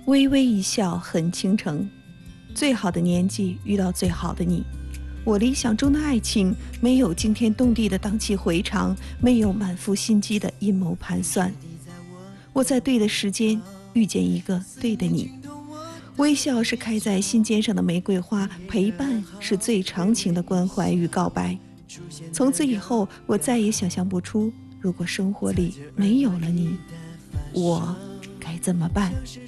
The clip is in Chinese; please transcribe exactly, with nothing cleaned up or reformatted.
微微一笑很倾城，最好的年纪遇到最好的你。我理想中的爱情，没有惊天动地的荡气回肠，没有满腹心机的阴谋盘算。我在对的时间遇见一个对的你。微笑是开在心尖上的玫瑰花，陪伴是最长情的关怀与告白。从此以后，我再也想象不出，如果生活里没有了你，我该怎么办？